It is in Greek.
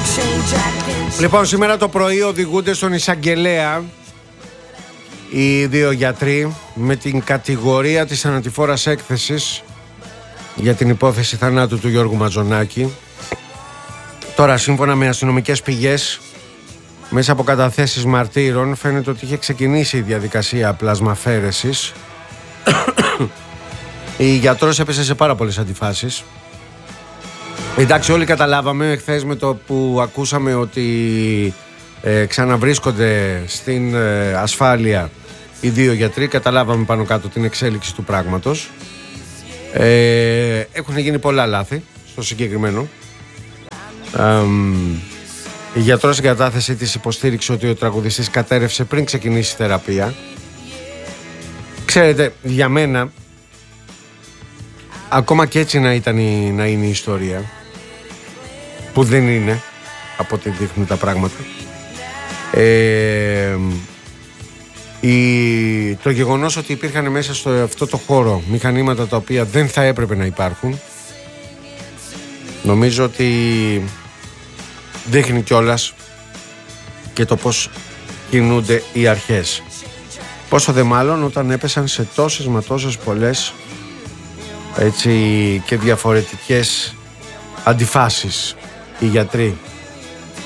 Λοιπόν, σήμερα το πρωί οδηγούνται στον εισαγγελέα οι δύο γιατροί με την κατηγορία της ανατηφόρας έκθεσης για την υπόθεση θανάτου του Γιώργου Μαζονάκη. Τώρα, σύμφωνα με αστυνομικές πηγές, μέσα από καταθέσεις μαρτύρων, φαίνεται ότι είχε ξεκινήσει η διαδικασία πλασμαφέρεσης. Η γιατρός έπεσε σε πάρα πολλές αντιφάσεις. Εντάξει, όλοι καταλάβαμε χθες με το που ακούσαμε ότι ξαναβρίσκονται στην ασφάλεια οι δύο γιατροί, καταλάβαμε πάνω κάτω την εξέλιξη του πράγματος. Έχουν γίνει πολλά λάθη στο συγκεκριμένο. Η γιατρός στην κατάθεσή της υποστήριξε ότι ο τραγουδιστής κατέρευσε πριν ξεκινήσει η θεραπεία. Ξέρετε, για μένα, ακόμα και έτσι να είναι η ιστορία, που δεν είναι από ό,τι δείχνουν τα πράγματα, το γεγονός ότι υπήρχαν μέσα στο αυτό το χώρο μηχανήματα τα οποία δεν θα έπρεπε να υπάρχουν, νομίζω ότι δείχνει κιόλας και το πως κινούνται οι αρχές. Πόσο δε μάλλον όταν έπεσαν σε τόσες πολλές έτσι και διαφορετικές αντιφάσεις οι γιατροί